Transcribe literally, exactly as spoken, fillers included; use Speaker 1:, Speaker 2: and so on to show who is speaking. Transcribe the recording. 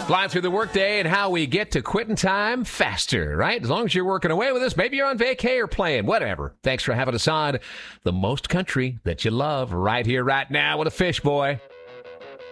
Speaker 1: Flying through the workday and how we get to quitting time faster, right? As long as you're working away with us, maybe you're on vacay or playing, whatever. Thanks for having us on the most country that you love right here, right now with a fish boy.